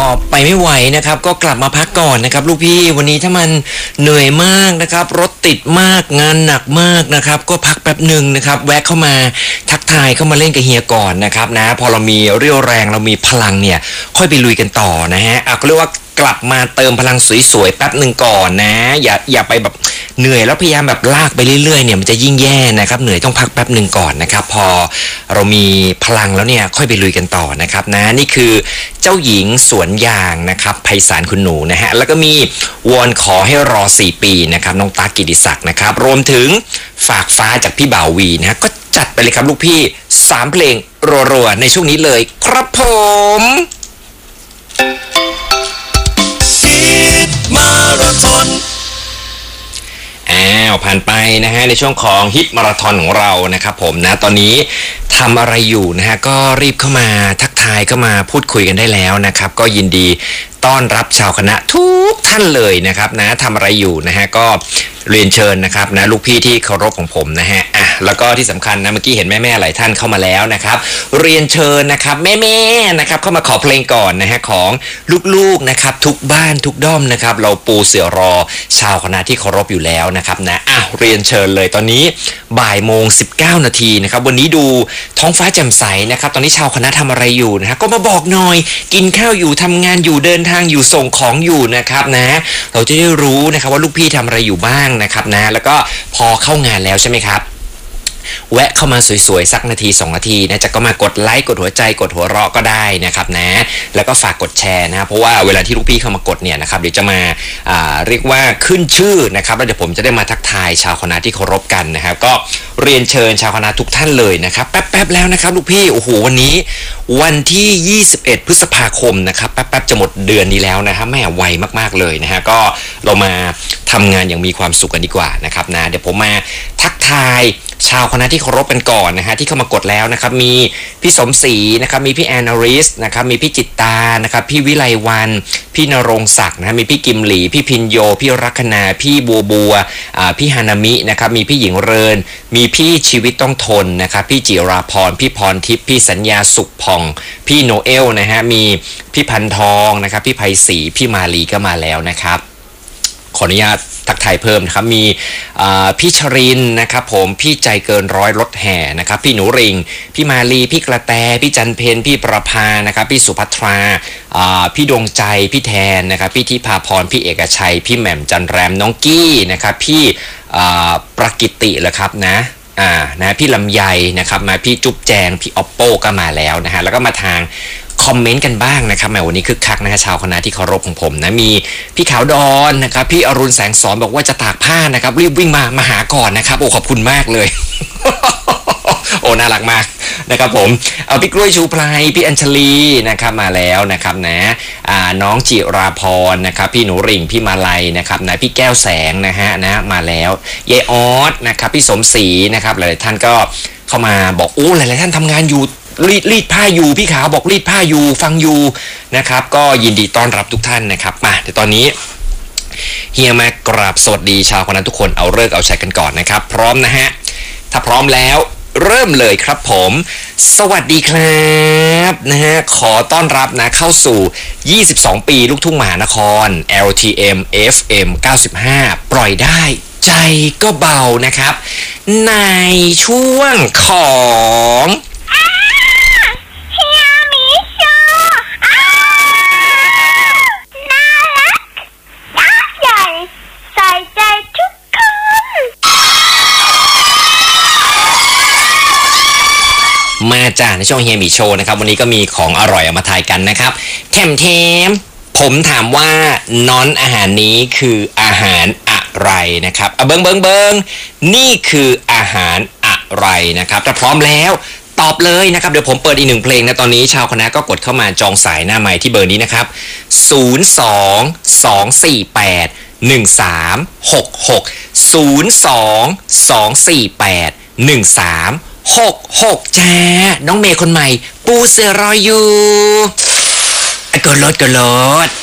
ไปไม่ไหวนะครับก็กลับมาพักก่อนนะครับลูกพี่วันนี้ถ้ามันเหนื่อยมากนะครับรถติดมากงานหนักมากนะครับก็พักแป๊บหนึ่งนะครับแวะเข้ามาทักทายเข้ามาเล่นกับเฮียก่อนนะครับนะพอเรามีเรี่ยวแรงเรามีพลังเนี่ยค่อยไปลุยกันต่อนะฮะก็เรียกว่ากลับมาเติมพลังสวยๆแป๊บหนึ่งก่อนนะอย่าไปแบบเหนื่อยแล้วพยายามแบบลากไปเรื่อยๆเนี่ยมันจะยิ่งแย่นะครับเหนื่อยต้องพักแป๊บหนึ่งก่อนนะครับพอเรามีพลังแล้วเนี่ยค่อยไปลุยกันต่อนะครับนะนี่คือเจ้าหญิงสวนยางนะครับไพศาลคุณหนูนะฮะแล้วก็มีวอนขอให้รอ4ปีนะครับน้องตากิติศักดิ์นะครับรวมถึงฝากฟ้าจากพี่บ่าววีนะฮะก็จัดไปเลยครับลูกพี่3เพลงรัวๆในช่วงนี้เลยครับผมมาราธอนผ่านไปนะฮะในช่วงของฮิตมาราธอนของเรานะครับผมนะตอนนี้ทำอะไรอยู่นะฮะก็รีบเข้ามาทักทายเข้ามาพูดคุยกันได้แล้วนะครับก็ยินดีต้อนรับชาวคณะทุกท่านเลยนะครับนะทำอะไรอยู่นะฮะก็เรียนเชิญนะครับนะลูกพี่ที่เคารพของผมนะฮะแล้วก็ที่สำคัญนะเมื่อกี้เห็นแม่ๆหลายท่านเข้ามาแล้วนะครับเรียนเชิญนะครับแม่ๆนะครับเข้ามาขอเพลงก่อนนะฮะของลูกๆนะครับทุกบ้านทุกด้อมนะครับเราปูเสื่อรอชาวคณะที่เคารพอยู่แล้วนะครับนะเรียนเชิญเลยตอนนี้13:19 นาทีนะครับวันนี้ดูท้องฟ้าแจ่มใสนะครับตอนนี้ชาวคณะทำอะไรอยู่นะฮะก็มาบอกหน่อยกินข้าวอยู่ทำงานอยู่เดินทางอยู่ส่งของอยู่นะครับนะเราจะได้รู้นะครับว่าลูกพี่ทำอะไรอยู่บ้างนะครับนะแล้วก็พอเข้างานแล้วใช่ไหมครับแวะเข้ามาสวยๆสักนาที2นาทีนะจะก็มากดไลค์กดหัวใจกดหัวเราะก็ได้นะครับนะแล้วก็ฝากกดแชร์นะเพราะว่าเวลาที่ลูกพี่เข้ามากดเนี่ยนะครับเดี๋ยวจะมาเรียกว่าขึ้นชื่อนะครับแล้วเดี๋ยวผมจะได้มาทักทายชาวคณะที่เคารพกันนะครับก็เรียนเชิญชาวคณะทุกท่านเลยนะครับแป๊บๆแล้วนะครับลูกพี่โอ้โหวันนี้วันที่21พฤษภาคมนะครับแป๊บๆจะหมดเดือนนี้แล้วนะครับแม่ไวมากๆเลยนะฮะก็เรามาทำงานอย่างมีความสุขกันดีกว่านะครับนะเดี๋ยวผมมาทักทายชาวคณะที่เคารพกันก่อนนะฮะที่เข้ามากดแล้วนะครับมีพี่สมศรีนะครับมีพี่แอนนาริสนะครับมีพี่จิตตานะครับพี่วิไลวันพี่ณรงค์ศักดิ์นะมีพี่กิมหลีพี่พินโยพี่รัคนาพี่บัวพี่ฮานามินะครับมีพี่หญิงเรินมีพี่ชีวิตต้องทนนะครับพี่จิราพรพี่พรทิพย์พี่สัญญาสุขผ่องพี่โนเอลนะฮะมีพี่พันทองนะครับพี่ไพศรีพี่มาลีก็มาแล้วนะครับขออนุญาตทักทายเพิ่มนะครับมีพี่ชรินนะครับผมพี่ใจเกินร้อยรถแห่นะครับพี่หนูริงพี่มาลีพี่กระแตพี่จันเพนพี่ประภานะครับพี่สุภัทราพี่ดวงใจพี่แทนนะครับพี่ทิพาพรพี่เอกชัยพี่แหม่มจันแรมน้องกี้นะครับพี่ประกิติเหรอครับนะพี่ลำไยนะครับมาพี่จุ๊บแจงพี่ออปโป้ก็มาแล้วนะฮะแล้วก็มาทางคอมเมนต์กันบ้างนะครับแหมวันนี้คึกคักนะฮะชาวคณะที่เคารพของผมนะมีพี่ขาวดอนนะครับพี่อรุณแสงสอนบอกว่าจะตากผ้านะครับรีบวิ่งมาหาก่อนนะครับโอ้ขอบคุณมากเลย โอ้น่ารักมากนะครับผมเอาพี่กล้วยชูไพรพี่อัญชลีนะครับมาแล้วนะครับนะน้องจิราพรนะครับพี่หนูริ่งพี่มาลัยนะครับนะพี่แก้วแสงนะฮะนะมาแล้วเยออสนะครับพี่สมศรีนะครับหลายท่านก็เข้ามาบอกโอ้หลายท่านทำงานอยู่รีดผ้าอยู่พี่ขาวบอกรีดผ้าอยู่ฟังอยู่นะครับก็ยินดีต้อนรับทุกท่านนะครับมาเดี๋ยวตอนนี้เฮียมากราบสวัสดีชาวคณะทุกคนเอาเลิกเอาชัยกันก่อนนะครับพร้อมนะฮะถ้าพร้อมแล้วเริ่มเลยครับผมสวัสดีครับนะฮะขอต้อนรับนะเข้าสู่22ปีลูกทุ่งมหานคร LTM FM 95ปล่อยได้ใจก็เบานะครับในช่วงของมาจ้าในช่วงเฮียหมีโชว์นะครับวันนี้ก็มีของอร่อยเอามาทายกันนะครับแถมผมถามว่าน้อนอาหารนี้คืออาหารอะไรนะครับเบิ้งนี่คืออาหารอะไรนะครับถ้าพร้อมแล้วตอบเลยนะครับเดี๋ยวผมเปิดอีก1เพลงนะตอนนี้ชาวคณะก็กดเข้ามาจองสายหน้าไมค์ที่เบอร์นี้นะครับ022481366 022481366จ้าน้องเมย์คนใหม่ปูเสือรออยู่กดรถ